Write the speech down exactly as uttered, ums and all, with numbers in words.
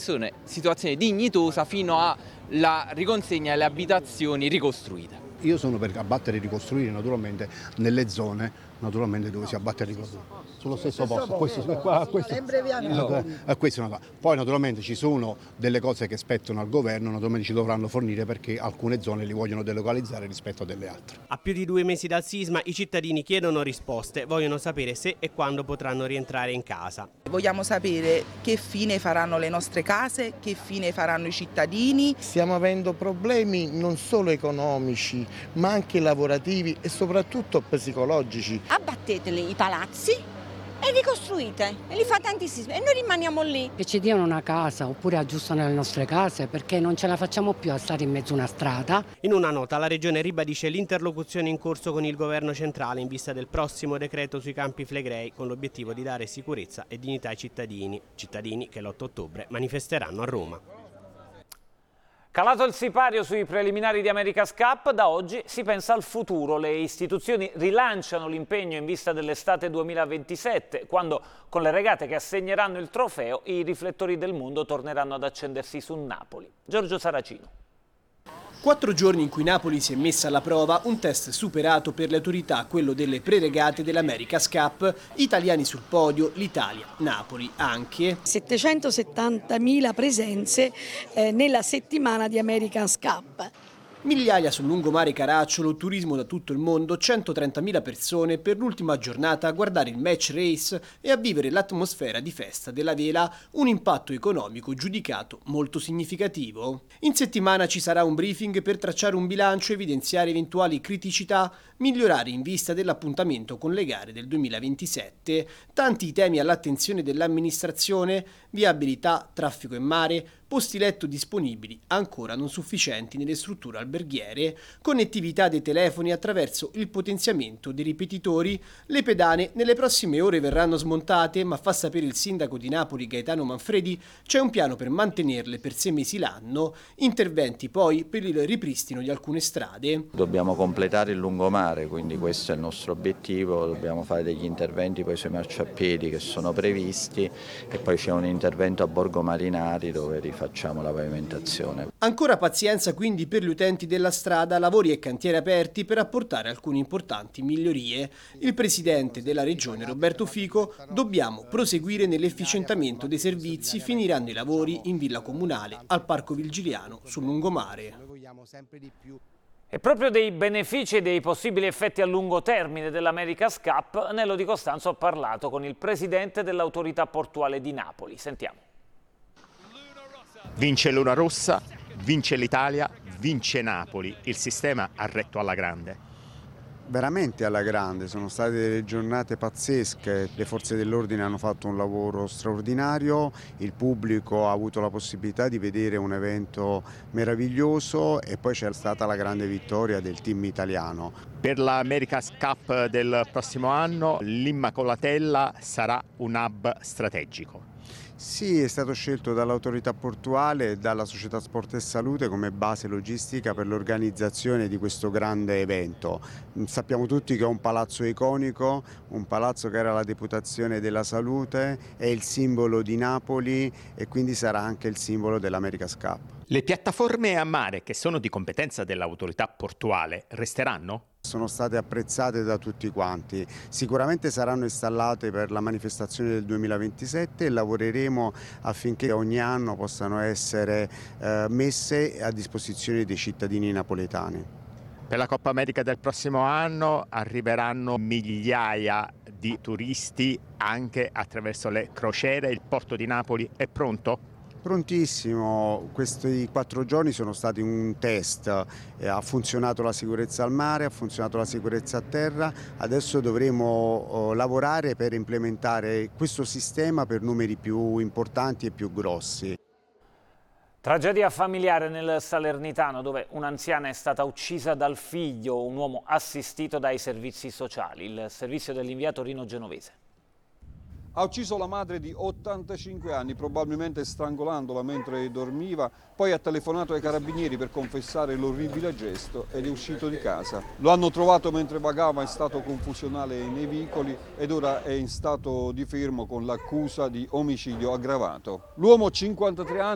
situazione, situazione dignitosa fino alla riconsegna alle abitazioni ricostruite. Io sono per abbattere e ricostruire naturalmente nelle zone naturalmente dove si abbatte e ricostruire. Sullo stesso posto, questo, qua, questo, eh, questo è una cosa. Poi naturalmente ci sono delle cose che spettano al governo, naturalmente ci dovranno fornire perché alcune zone li vogliono delocalizzare rispetto a delle altre. A più di due mesi dal sisma i cittadini chiedono risposte, vogliono sapere se e quando potranno rientrare in casa. Vogliamo sapere che fine faranno le nostre case, che fine faranno i cittadini. Stiamo avendo problemi non solo economici ma anche lavorativi e soprattutto psicologici. Abbatteteli i palazzi e ricostruite, e li fate antisisma e noi rimaniamo lì. Che ci diano una casa oppure aggiustano le nostre case perché non ce la facciamo più a stare in mezzo a una strada. In una nota la Regione ribadisce l'interlocuzione in corso con il governo centrale in vista del prossimo decreto sui Campi Flegrei con l'obiettivo di dare sicurezza e dignità ai cittadini, cittadini che l'otto ottobre manifesteranno a Roma. Calato il sipario sui preliminari di America's Cup, da oggi si pensa al futuro. Le istituzioni rilanciano l'impegno in vista dell'estate duemilaventisette, quando con le regate che assegneranno il trofeo i riflettori del mondo torneranno ad accendersi su Napoli. Giorgio Saracino. Quattro giorni in cui Napoli si è messa alla prova, un test superato per le autorità, quello delle preregate dell'America's Cup, italiani sul podio, l'Italia, Napoli anche. settecentosettantamila presenze eh, nella settimana di America's Cup. Migliaia sul lungomare Caracciolo, turismo da tutto il mondo, centotrentamila persone per l'ultima giornata a guardare il match race e a vivere l'atmosfera di festa della vela, un impatto economico giudicato molto significativo. In settimana ci sarà un briefing per tracciare un bilancio, evidenziare eventuali criticità, migliorare in vista dell'appuntamento con le gare del duemilaventisette. Tanti i temi all'attenzione dell'amministrazione: viabilità, traffico in mare, posti letto disponibili ancora non sufficienti nelle strutture alberghiere, connettività dei telefoni attraverso il potenziamento dei ripetitori. Le pedane nelle prossime ore verranno smontate, ma fa sapere il sindaco di Napoli Gaetano Manfredi c'è un piano per mantenerle per sei mesi l'anno, interventi poi per il ripristino di alcune strade. Dobbiamo completare il lungomare, quindi questo è il nostro obiettivo, dobbiamo fare degli interventi poi sui marciapiedi che sono previsti e poi c'è un intervento a Borgo Marinari dove facciamo la pavimentazione. Ancora pazienza quindi per gli utenti della strada, lavori e cantieri aperti per apportare alcune importanti migliorie. Il presidente della regione Roberto Fico: dobbiamo proseguire nell'efficientamento dei servizi, finiranno i lavori in Villa Comunale, al Parco Vigiliano, sul lungomare. E proprio dei benefici e dei possibili effetti a lungo termine dell'America's Cup, Nello Di Costanzo ha parlato con il presidente dell'autorità portuale di Napoli. Sentiamo. Vince Luna Rossa, vince l'Italia, vince Napoli. Il sistema ha retto alla grande. Veramente alla grande, sono state delle giornate pazzesche, le forze dell'ordine hanno fatto un lavoro straordinario, il pubblico ha avuto la possibilità di vedere un evento meraviglioso e poi c'è stata la grande vittoria del team italiano. Per l'America's Cup del prossimo anno l'Immacolatella sarà un hub strategico. Sì, è stato scelto dall'autorità portuale e dalla Società Sport e Salute come base logistica per l'organizzazione di questo grande evento. Sappiamo tutti che è un palazzo iconico, un palazzo che era la Deputazione della Salute, è il simbolo di Napoli e quindi sarà anche il simbolo dell'America's Cup. Le piattaforme a mare che sono di competenza dell'autorità portuale resteranno? Sono state apprezzate da tutti quanti, sicuramente saranno installate per la manifestazione del duemilaventisette e lavoreremo affinché ogni anno possano essere eh, messe a disposizione dei cittadini napoletani. Per la Coppa America del prossimo anno arriveranno migliaia di turisti anche attraverso le crociere, il porto di Napoli è pronto? Prontissimo, questi quattro giorni sono stati un test, eh, ha funzionato la sicurezza al mare, ha funzionato la sicurezza a terra, adesso dovremo oh, lavorare per implementare questo sistema per numeri più importanti e più grossi. Tragedia familiare nel Salernitano dove un'anziana è stata uccisa dal figlio, un uomo assistito dai servizi sociali, il servizio dell'inviato Rino Genovese. Ha ucciso la madre di ottantacinque anni, probabilmente strangolandola mentre dormiva, poi ha telefonato ai carabinieri per confessare l'orribile gesto ed è uscito di casa. Lo hanno trovato mentre vagava in stato confusionale nei vicoli ed ora è in stato di fermo con l'accusa di omicidio aggravato. L'uomo, cinquantatré anni,